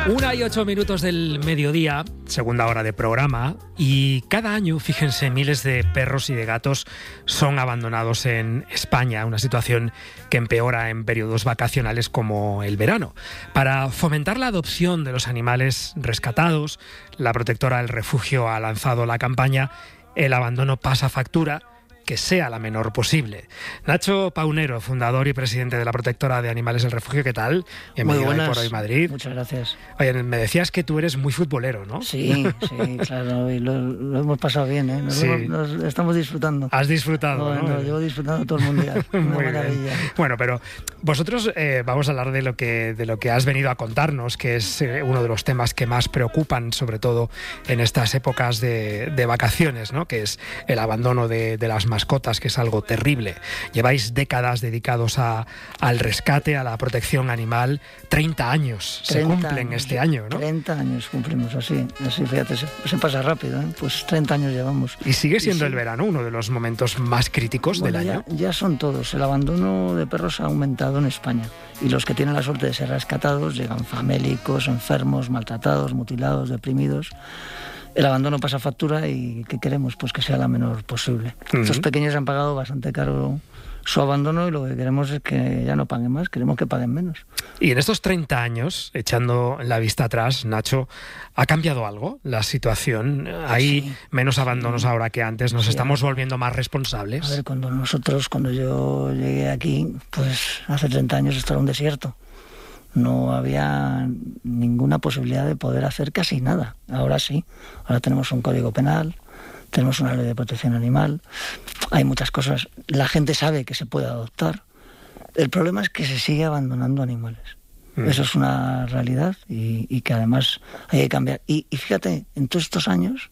1:08 del mediodía, segunda hora de programa, y cada año, fíjense, miles de perros y de gatos son abandonados en España, una situación que empeora en periodos vacacionales como el verano. Para fomentar la adopción de los animales rescatados, la protectora del refugio ha lanzado la campaña El abandono pasa factura, que sea la menor posible. Nacho Paunero, fundador y presidente de la protectora de animales del refugio, ¿qué tal? Bienvenido a Por Hoy Madrid. Muchas gracias. Oye, me decías que tú eres muy futbolero, ¿no? Sí, claro, y lo hemos pasado bien, ¿eh? Nos estamos disfrutando. Has disfrutado, ¿no? Llevo disfrutando todo el mundial. Muy maravilla. Bien. Bueno, pero vosotros vamos a hablar de lo que has venido a contarnos, que es uno de los temas que más preocupan, sobre todo en estas épocas de vacaciones, ¿no? Que es el abandono de las mascotas, que es algo terrible. Lleváis décadas dedicados al rescate, a la protección animal. 30 años se cumplen este año, ¿no? 30 años cumplimos, así fíjate, se pasa rápido, ¿eh? Pues 30 años llevamos. Y sigue siendo el verano uno de los momentos más críticos del año. Ya son todos. El abandono de perros ha aumentado en España. Y los que tienen la suerte de ser rescatados llegan famélicos, enfermos, maltratados, mutilados, deprimidos. El abandono pasa factura y ¿qué queremos? Pues que sea la menor posible. Estos pequeños han pagado bastante caro su abandono y lo que queremos es que ya no paguen más, queremos que paguen menos. Y en estos 30 años, echando la vista atrás, Nacho, ¿ha cambiado algo la situación? ¿Hay menos abandonos ahora que antes? ¿Nos estamos volviendo más responsables? A ver, cuando yo llegué aquí, pues hace 30 años esto era un desierto. No había ninguna posibilidad de poder hacer casi nada. Ahora sí, ahora tenemos un código penal, tenemos una ley de protección animal, hay muchas cosas. La gente sabe que se puede adoptar. El problema es que se sigue abandonando animales. Eso es una realidad y que además hay que cambiar. Y fíjate, en todos estos años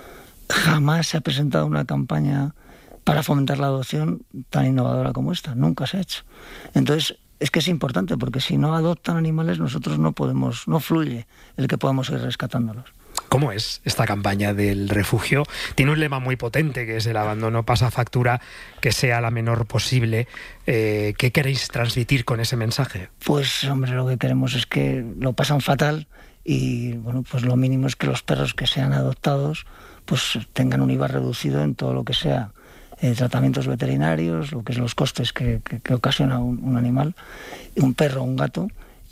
jamás se ha presentado una campaña para fomentar la adopción tan innovadora como esta. Nunca se ha hecho. Entonces, es que es importante, porque si no adoptan animales, nosotros no fluye el que podamos ir rescatándolos. ¿Cómo es esta campaña del refugio? Tiene un lema muy potente, que es el abandono pasa factura, que sea la menor posible. ¿Qué queréis transmitir con ese mensaje? Pues, hombre, lo que queremos es que lo pasan fatal y, bueno, pues lo mínimo es que los perros que sean adoptados pues tengan un IVA reducido en todo lo que sea tratamientos veterinarios, lo que es los costes que ocasiona un animal, un perro o un gato,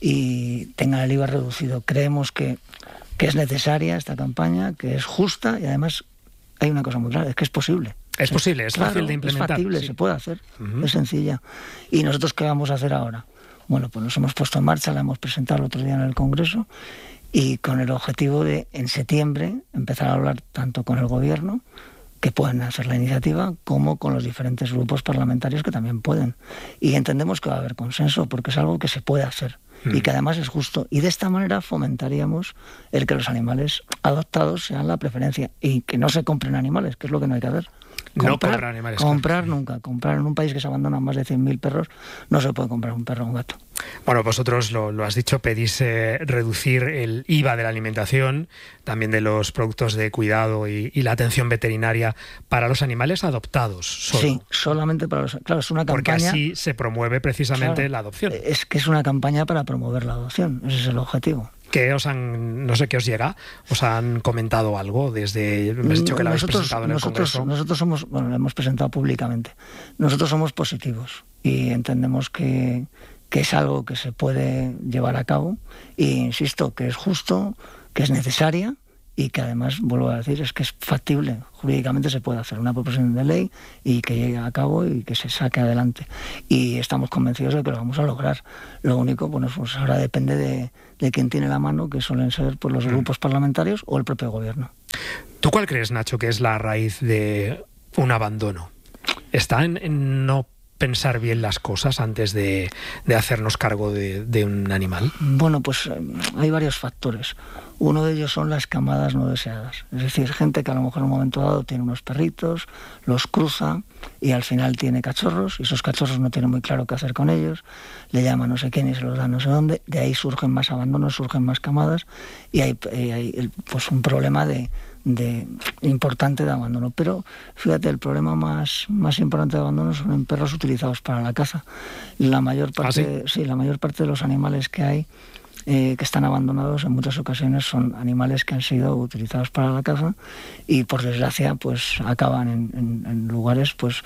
y tengan el IVA reducido. Creemos que es necesaria esta campaña, que es justa y además hay una cosa muy clara, es que es posible. Es posible, es fácil de implementar. Es factible, se puede hacer, es sencilla. ¿Y nosotros qué vamos a hacer ahora? Bueno, pues nos hemos puesto en marcha, la hemos presentado el otro día en el Congreso y con el objetivo de en septiembre empezar a hablar tanto con el Gobierno, que pueden hacer la iniciativa, como con los diferentes grupos parlamentarios que también pueden. Y entendemos que va a haber consenso, porque es algo que se puede hacer y que además es justo. Y de esta manera fomentaríamos el que los animales adoptados sean la preferencia y que no se compren animales, que es lo que no hay que hacer. Comprar nunca. Comprar en un país que se abandonan más de 100.000 perros, no se puede comprar un perro o un gato. Bueno, vosotros lo has dicho, pedís reducir el IVA de la alimentación, también de los productos de cuidado y la atención veterinaria para los animales adoptados. Sí, solamente para los... Claro, es una campaña... Porque así se promueve precisamente la adopción. Es que es una campaña para promover la adopción, ese es el objetivo. No sé qué os llega, os han comentado algo desde... Me has dicho que lo habéis presentado en el Congreso. Nosotros somos, lo hemos presentado públicamente. Nosotros somos positivos y entendemos que es algo que se puede llevar a cabo e insisto, que es justo, que es necesaria y que además, vuelvo a decir, es que es factible. Jurídicamente se puede hacer una proposición de ley y que llegue a cabo y que se saque adelante. Y estamos convencidos de que lo vamos a lograr. Lo único, bueno, pues ahora depende de quién tiene la mano, que suelen ser pues, los grupos parlamentarios o el propio Gobierno. ¿Tú cuál crees, Nacho, que es la raíz de un abandono? ¿Está en no pensar bien las cosas antes de hacernos cargo de un animal? Bueno, pues hay varios factores. Uno de ellos son las camadas no deseadas. Es decir, gente que a lo mejor en un momento dado tiene unos perritos, los cruza y al final tiene cachorros y esos cachorros no tienen muy claro qué hacer con ellos, le llama no sé quién y se los da no sé dónde. De ahí surgen más abandonos, surgen más camadas y hay pues un problema importante de abandono. Pero fíjate, el problema más importante de abandono son en perros utilizados para la caza. La mayor parte, la mayor parte de los animales que hay que están abandonados, en muchas ocasiones son animales que han sido utilizados para la caza y por desgracia pues acaban en lugares, pues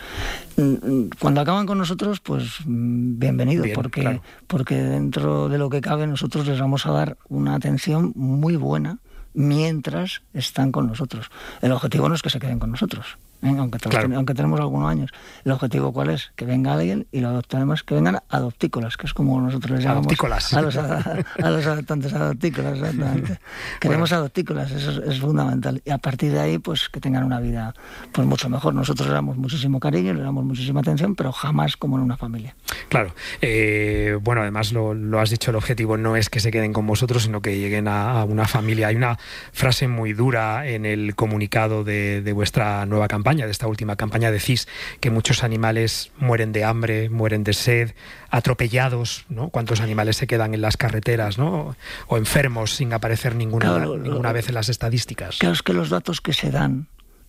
cuando acaban con nosotros, pues bienvenido. Bien, porque, claro. porque dentro de lo que cabe nosotros les vamos a dar una atención muy buena mientras están con nosotros. El objetivo no es que se queden con nosotros, aunque tenemos algunos años. El objetivo, ¿cuál es? Que venga alguien y lo adoptaremos, que vengan adoptícolas, que es como nosotros les llamamos a los adoptantes, adoptícolas, exactamente. Queremos adoptícolas, eso es fundamental. Y a partir de ahí, pues que tengan una vida pues mucho mejor. Nosotros le damos muchísimo cariño, le damos muchísima atención, pero jamás como en una familia. Claro. Bueno, además lo has dicho, el objetivo no es que se queden con vosotros, sino que lleguen a una familia. Hay una frase muy dura en el comunicado de vuestra nueva campaña, de esta última campaña, decís que muchos animales mueren de hambre, mueren de sed, atropellados, ¿no? ¿Cuántos animales se quedan en las carreteras, ¿no? O enfermos sin aparecer ninguna vez en las estadísticas? Claro, es que los datos que se dan,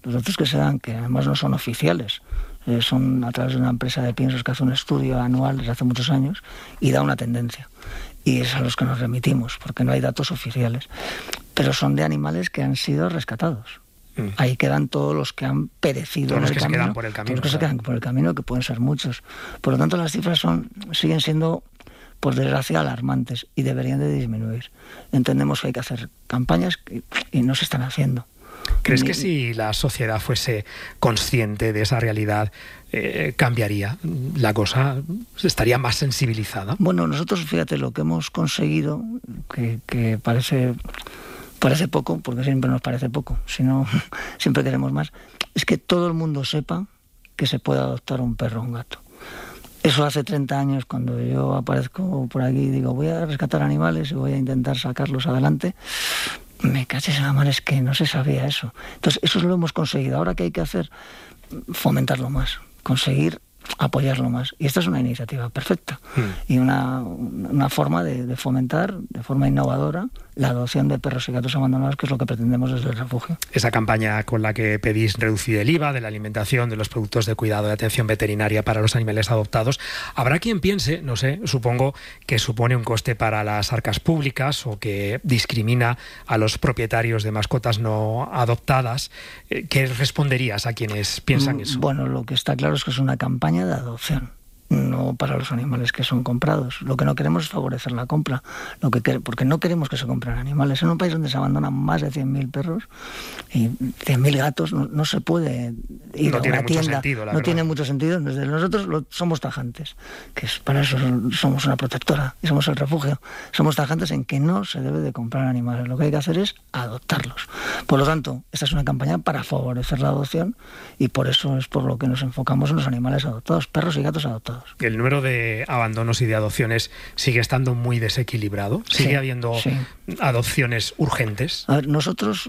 que además no son oficiales, son a través de una empresa de piensos que hace un estudio anual desde hace muchos años y da una tendencia. Y es a los que nos remitimos, porque no hay datos oficiales. Pero son de animales que han sido rescatados. Ahí quedan todos los que han perecido en el camino. Todos los que se quedan por el camino. Todos los que se quedan por el camino, que pueden ser muchos. Por lo tanto, las cifras siguen siendo, por desgracia, alarmantes y deberían de disminuir. Entendemos que hay que hacer campañas y no se están haciendo. ¿Crees que si la sociedad fuese consciente de esa realidad, cambiaría la cosa? ¿Estaría más sensibilizada? Bueno, nosotros, fíjate, lo que hemos conseguido, que parece poco, porque siempre nos parece poco, sino siempre queremos más, es que todo el mundo sepa que se puede adoptar un perro o un gato. Eso hace 30 años, cuando yo aparezco por aquí y digo, voy a rescatar animales y voy a intentar sacarlos adelante, me caches en la mar, es que no se sabía eso. Entonces, eso lo hemos conseguido. Ahora, ¿qué hay que hacer? Fomentarlo más, conseguir apoyarlo más. Y esta es una iniciativa perfecta y una forma de fomentar de forma innovadora la adopción de perros y gatos abandonados, que es lo que pretendemos desde el refugio. Esa campaña con la que pedís reducir el IVA de la alimentación, de los productos de cuidado y atención veterinaria para los animales adoptados, habrá quien piense, no sé, supongo que supone un coste para las arcas públicas o que discrimina a los propietarios de mascotas no adoptadas. ¿Qué responderías a quienes piensan eso? Bueno, lo que está claro es que es una campaña de adopción, no para los animales que son comprados. Lo que no queremos es favorecer la compra, porque no queremos que se compren animales. En un país donde se abandonan más de 100.000 perros y 100.000 gatos, no se puede ir a una tienda. No tiene mucho sentido. Desde nosotros somos tajantes, que es para eso somos una protectora y somos el refugio. Somos tajantes en que no se debe de comprar animales. Lo que hay que hacer es adoptarlos. Por lo tanto, esta es una campaña para favorecer la adopción y por eso es por lo que nos enfocamos en los animales adoptados, perros y gatos adoptados. El número de abandonos y de adopciones sigue estando muy desequilibrado. ¿Sigue habiendo adopciones urgentes? A ver, nosotros,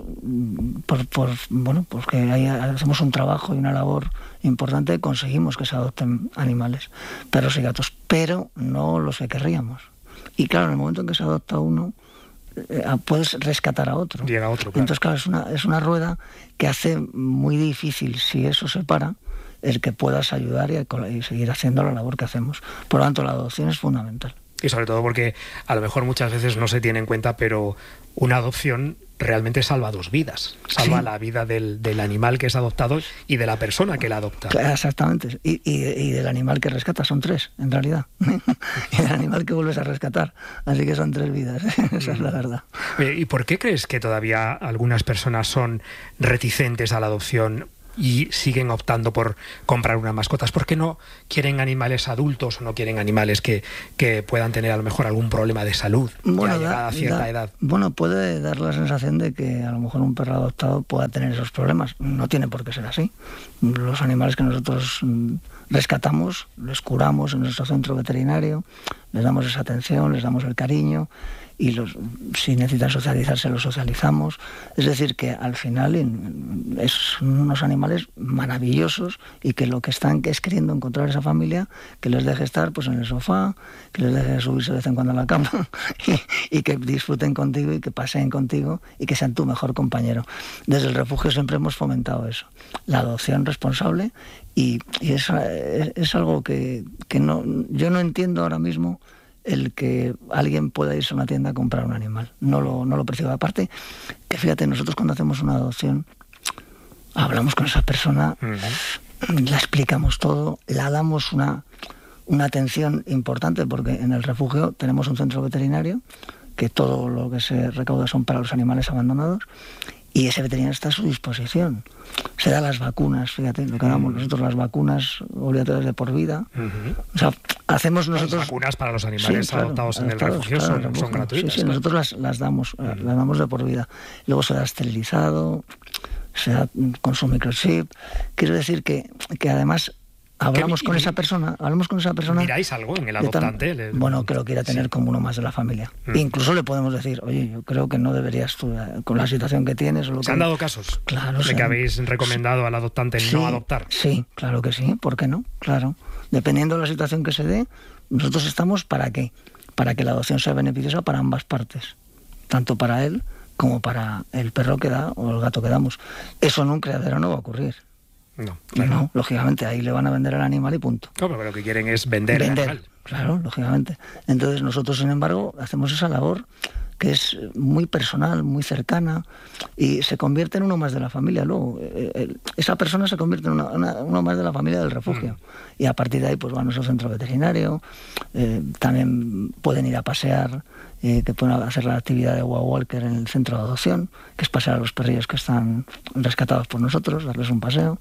porque hacemos un trabajo y una labor importante, conseguimos que se adopten animales, perros y gatos, pero no los que querríamos. Y claro, en el momento en que se adopta uno, puedes rescatar a otro. Llega otro, claro. Entonces, claro, es una rueda que hace muy difícil, si eso se para, el que puedas ayudar y seguir haciendo la labor que hacemos. Por lo tanto, la adopción es fundamental. Y sobre todo porque a lo mejor muchas veces no se tiene en cuenta, pero una adopción realmente salva 2 vidas. Salva la vida del animal que es adoptado y de la persona que la adopta. Exactamente. Y del animal que rescata, son 3, en realidad. Y del animal que vuelves a rescatar. Así que son 3 vidas. Esa es la verdad. ¿Y por qué crees que todavía algunas personas son reticentes a la adopción y siguen optando por comprar unas mascotas? ¿Por qué no quieren animales adultos o no quieren animales que puedan tener a lo mejor algún problema de salud llegada a cierta edad? Bueno, puede dar la sensación de que a lo mejor un perro adoptado pueda tener esos problemas. No tiene por qué ser así. Los animales que nosotros rescatamos, les curamos en nuestro centro veterinario, les damos esa atención, les damos el cariño y si necesitan socializarse los socializamos. Es decir, que al final son unos animales maravillosos y que lo que están es queriendo encontrar esa familia que les deje estar pues en el sofá, que les deje subirse de vez en cuando a la cama y que disfruten contigo y que paseen contigo y que sean tu mejor compañero. Desde el refugio siempre hemos fomentado eso, la adopción responsable y es algo que yo no entiendo ahora mismo el que alguien pueda irse a una tienda a comprar un animal. No lo percibo. Aparte, que fíjate, nosotros cuando hacemos una adopción, hablamos con esa persona, la explicamos todo, la damos una atención importante, porque en el refugio tenemos un centro veterinario, que todo lo que se recauda son para los animales abandonados, y ese veterinario está a su disposición. Se da las vacunas, fíjate, lo que damos nosotros, las vacunas obligatorias de por vida. O sea, hacemos nosotros... Las vacunas para los animales adoptados en el refugio son gratuitas. Sí, nosotros las damos de por vida. Luego se da esterilizado, se da con su microchip. Quiero decir que además... Hablamos con esa persona. ¿Miráis algo en el adoptante? Bueno, que lo quiera tener como uno más de la familia. Incluso le podemos decir, oye, yo creo que no deberías tú, con la situación que tienes... ¿Se han dado casos? Claro, de que habéis recomendado al adoptante no adoptar. Sí, claro que sí. ¿Por qué no? Claro. Dependiendo de la situación que se dé, nosotros estamos ¿para qué? Para que la adopción sea beneficiosa para ambas partes. Tanto para él como para el perro que da o el gato que damos. Eso en un criadero no va a ocurrir. No, claro. No, lógicamente, ahí le van a vender al animal y punto. Claro, pero lo que quieren es vender el animal. Claro, lógicamente. Entonces nosotros, sin embargo, hacemos esa labor que es muy personal, muy cercana, y se convierte en uno más de la familia. Luego, esa persona se convierte en uno más de la familia del refugio. Y a partir de ahí, pues van a nuestro centro veterinario, también pueden ir a pasear, que pueden hacer la actividad de Wow Walker en el centro de adopción, que es pasear a los perrillos que están rescatados por nosotros, darles un paseo.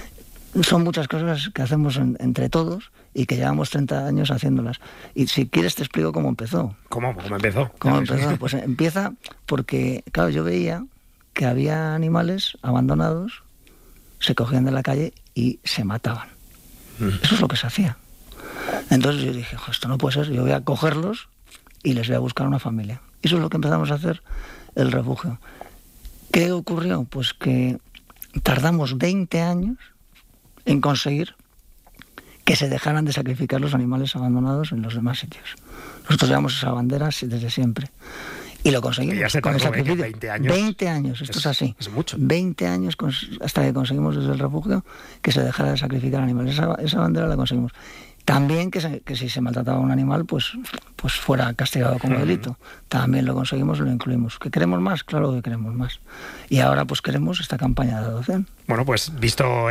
Son muchas cosas que hacemos entre todos y que llevamos 30 años haciéndolas. Y si quieres te explico cómo empezó. ¿Cómo empezó? ¿Cómo empezó? Pues empieza porque, claro, yo veía que había animales abandonados, se cogían de la calle y se mataban. Eso es lo que se hacía. Entonces yo dije, esto no puede ser, yo voy a cogerlos y les voy a buscar una familia. Eso es lo que empezamos a hacer el refugio. ¿Qué ocurrió? Pues que tardamos 20 años en conseguir que se dejaran de sacrificar los animales abandonados en los demás sitios. Nosotros llevamos esa bandera desde siempre. Y lo conseguimos. Ya se tardó, 20 años. 20 años, esto es así. Es mucho. 20 años hasta que conseguimos desde el refugio que se dejara de sacrificar animales. Esa bandera la conseguimos. También que si se maltrataba a un animal, pues fuera castigado como delito. También lo conseguimos y lo incluimos. ¿Que queremos más? Claro que queremos más. Y ahora pues queremos esta campaña de adopción. Bueno, pues visto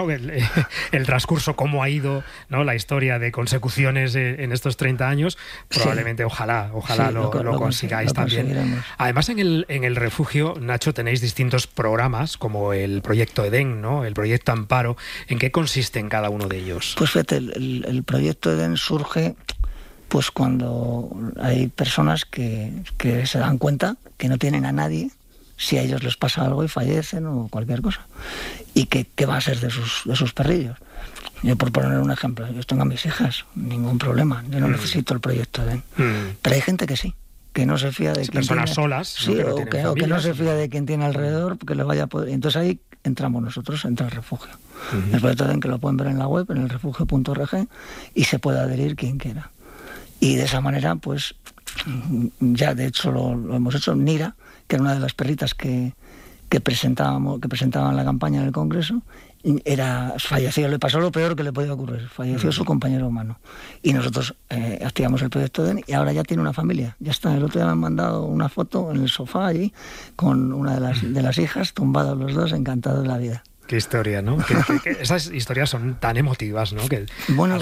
el transcurso, cómo ha ido, ¿no?, la historia de consecuciones en estos 30 años, probablemente, ojalá lo consigáis también. Además, en el refugio, Nacho, tenéis distintos programas, como el Proyecto Edén, ¿no?, el Proyecto Amparo. ¿En qué consisten cada uno de ellos? Pues fíjate, el Proyecto Edén surge pues cuando hay personas que se dan cuenta que no tienen a nadie si a ellos les pasa algo y fallecen o cualquier cosa. ¿Y qué va a ser de sus perrillos? Yo, por poner un ejemplo, yo tengo a mis hijas, ningún problema, yo no necesito el Proyecto Edén. Pero hay gente que sí, que no se fía de quien personas tiene, solas, sí, ¿no?, o que no se fía de quien tiene alrededor, porque le vaya a poder. Entonces ahí entramos nosotros, entra el refugio. El Proyecto Edén, que lo pueden ver en la web, en el refugio.org, y se puede adherir quien quiera. Y de esa manera, pues, ya de hecho lo hemos hecho. Nira, que era una de las perritas que presentaban la campaña en el Congreso, falleció, le pasó lo peor que le podía ocurrir, falleció su compañero humano. Y nosotros activamos el Proyecto Edén y ahora ya tiene una familia, ya está. El otro día me han mandado una foto en el sofá allí con una de las hijas, tumbados los dos, encantados de la vida. Qué historia, ¿no? Que esas historias son tan emotivas, ¿no? Bueno,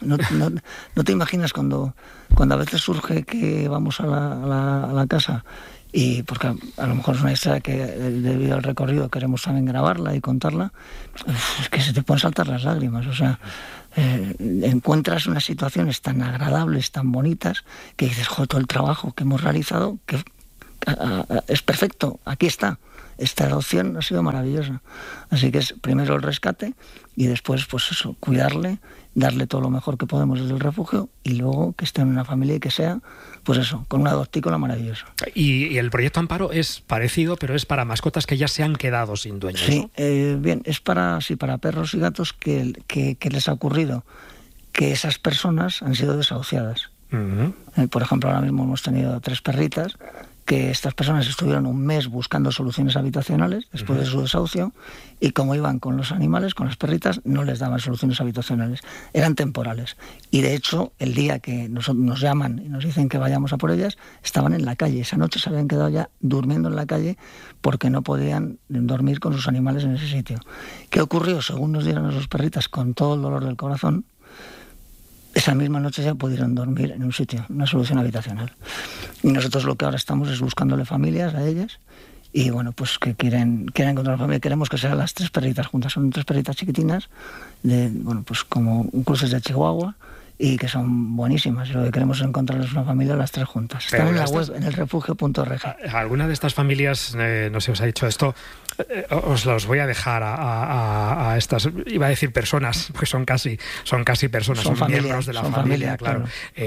no te imaginas cuando a veces surge que vamos a la casa, y porque a lo mejor es una historia que debido al recorrido queremos también grabarla y contarla, es que se te pueden saltar las lágrimas. O sea, encuentras unas situaciones tan agradables, tan bonitas, que dices, todo el trabajo que hemos realizado que es perfecto, aquí está. Esta adopción ha sido maravillosa. Así que es primero el rescate y después, pues eso, cuidarle, darle todo lo mejor que podemos desde el refugio y luego que esté en una familia y que sea, pues eso, con una adoptícola maravillosa. Y el Proyecto Amparo es parecido, pero es para mascotas que ya se han quedado sin dueños, ¿no? Sí, bien, es para perros y gatos que les ha ocurrido que esas personas han sido desahuciadas. Por ejemplo, ahora mismo hemos tenido 3 perritas que estas personas estuvieron un mes buscando soluciones habitacionales después de su desahucio, y como iban con los animales, con las perritas, no les daban soluciones habitacionales, eran temporales. Y de hecho, el día que nos llaman y nos dicen que vayamos a por ellas, estaban en la calle. Esa noche se habían quedado ya durmiendo en la calle porque no podían dormir con sus animales en ese sitio. ¿Qué ocurrió? Según nos dieron a sus perritas, con todo el dolor del corazón, esa misma noche ya pudieron dormir en un sitio, una solución habitacional. Y nosotros lo que ahora estamos es buscándole familias a ellas, y bueno, pues que quieren encontrar una familia. Queremos que sean las 3 perritas juntas. Son 3 perritas chiquitinas, bueno, pues como cruces de Chihuahua, y que son buenísimas. Lo que queremos es encontrarles una familia, las 3 juntas. Están en la web, en el refugio.org. ¿Alguna de estas familias, no sé, os ha dicho esto? Os los voy a dejar a estas, iba a decir personas, pues son casi personas, son familia, miembros de la familia, claro.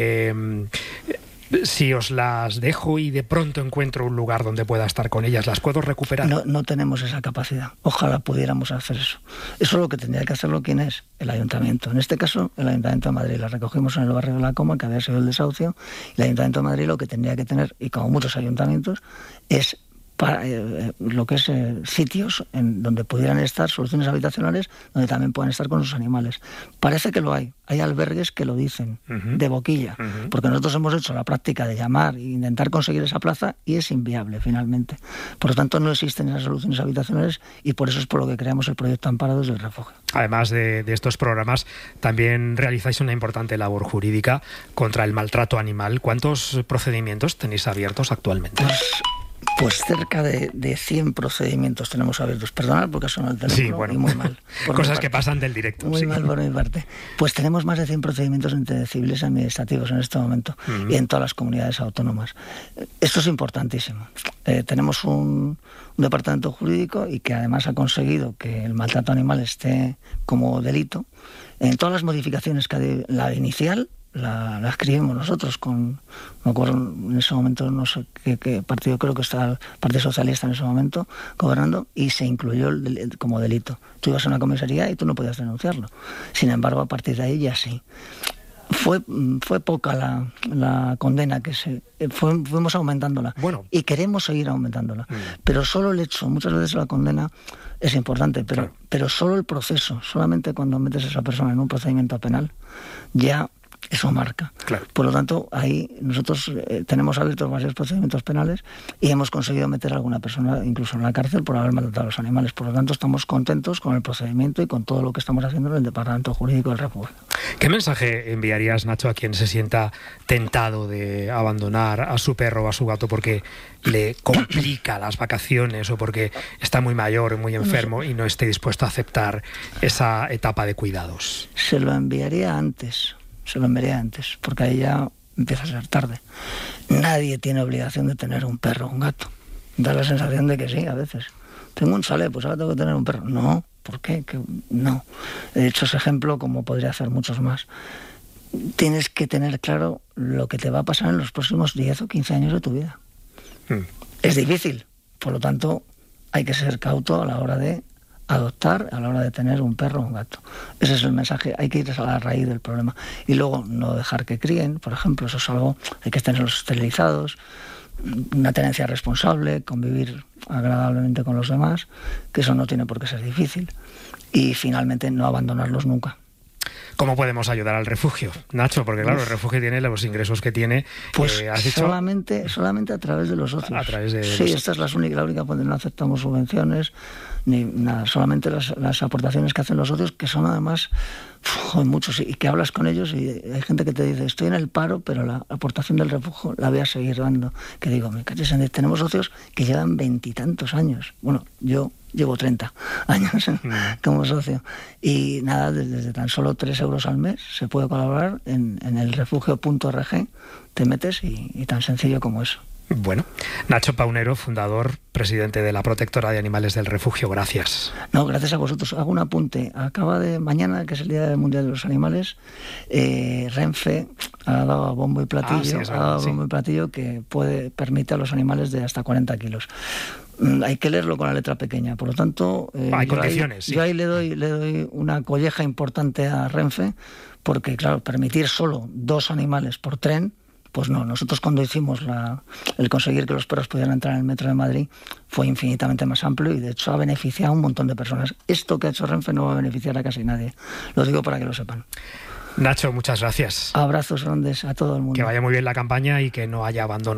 Si os las dejo y de pronto encuentro un lugar donde pueda estar con ellas, ¿las puedo recuperar? No tenemos esa capacidad. Ojalá pudiéramos hacer eso. Eso es lo que tendría que hacerlo. ¿Quién es? El Ayuntamiento. En este caso, el Ayuntamiento de Madrid. Las recogimos en el barrio de la Coma, que había sido el desahucio. Y el Ayuntamiento de Madrid lo que tendría que tener, y como muchos ayuntamientos, es para lo que es sitios en donde pudieran estar, soluciones habitacionales donde también puedan estar con sus animales. Parece que lo hay. Hay albergues que lo dicen, de boquilla, porque nosotros hemos hecho la práctica de llamar e intentar conseguir esa plaza y es inviable finalmente. Por lo tanto, no existen esas soluciones habitacionales, y por eso es por lo que creamos el proyecto Amparados del Refugio. Además de estos programas, también realizáis una importante labor jurídica contra el maltrato animal. ¿Cuántos procedimientos tenéis abiertos actualmente? Pues cerca de 100 procedimientos tenemos abiertos. Perdonad porque suena el teléfono, sí, bueno, y muy mal. Cosas que pasan del directo. Muy mal por mi parte. Pues tenemos más de 100 procedimientos entre civiles y administrativos en este momento, y en todas las comunidades autónomas. Esto es importantísimo. Tenemos un departamento jurídico, y que además ha conseguido que el maltrato animal esté como delito. En todas las modificaciones que hay, la inicial la escribimos nosotros me acuerdo en ese momento, no sé qué partido, creo que estaba el Partido Socialista en ese momento gobernando, y se incluyó como delito. Tú ibas a una comisaría y tú no podías denunciarlo. Sin embargo, a partir de ahí ya sí. Fue poca la condena que fuimos aumentándola, y queremos seguir aumentándola. Pero solo el hecho, muchas veces la condena es importante, pero solo el proceso, solamente cuando metes a esa persona en un procedimiento penal, ya eso marca. Claro. Por lo tanto, ahí nosotros tenemos abiertos varios procedimientos penales, y hemos conseguido meter a alguna persona incluso en la cárcel por haber maltratado a los animales. Por lo tanto, estamos contentos con el procedimiento y con todo lo que estamos haciendo en el Departamento Jurídico del Refugio. ¿Qué mensaje enviarías, Nacho, a quien se sienta tentado de abandonar a su perro o a su gato porque le complica las vacaciones, o porque está muy mayor o muy enfermo y no esté dispuesto a aceptar esa etapa de cuidados? Se lo enviaría antes, porque ahí ya empieza a ser tarde. Nadie tiene obligación de tener un perro o un gato. Da la sensación de que sí, a veces. Tengo un chalet, pues ahora tengo que tener un perro. No, ¿por qué? No. He hecho ese ejemplo, como podría hacer muchos más. Tienes que tener claro lo que te va a pasar en los próximos 10 o 15 años de tu vida. Es difícil, por lo tanto, hay que ser cauto a la hora de adoptar, a la hora de tener un perro o un gato. Ese es el mensaje. Hay que ir a la raíz del problema. Y luego no dejar que críen, por ejemplo. Eso es algo, hay que tenerlos esterilizados, una tenencia responsable, convivir agradablemente con los demás, que eso no tiene por qué ser difícil. Y finalmente no abandonarlos nunca. ¿Cómo podemos ayudar al refugio, Nacho? Porque claro, el refugio tiene los ingresos que tiene. Pues ¿has dicho? Solamente a través de los socios. Sí, esta es la única donde no aceptamos subvenciones ni nada. Solamente las aportaciones que hacen los socios, que son además muchos, y que hablas con ellos y hay gente que te dice: estoy en el paro, pero la aportación del refugio la voy a seguir dando. Que digo, me caches, tenemos socios que llevan 20 y tantos años. Bueno, yo llevo 30 años como socio, y nada, desde tan solo 3 euros al mes se puede colaborar en el refugio.org. Te metes y tan sencillo como eso. Bueno, Nacho Paunero, fundador, presidente de la Protectora de Animales del Refugio, gracias. No, gracias a vosotros. Hago un apunte. Acaba de mañana, que es el Día Mundial de los Animales, Renfe ha dado bombo y platillo, que permite a los animales de hasta 40 kilos. Hay que leerlo con la letra pequeña, por lo tanto hay condiciones. Yo ahí le doy una colleja importante a Renfe, porque claro, permitir solo 2 animales por tren Pues no, nosotros cuando hicimos el conseguir que los perros pudieran entrar en el metro de Madrid fue infinitamente más amplio y de hecho ha beneficiado a un montón de personas. Esto que ha hecho Renfe no va a beneficiar a casi nadie. Lo digo para que lo sepan. Nacho, muchas gracias. Abrazos grandes a todo el mundo. Que vaya muy bien la campaña y que no haya abandono.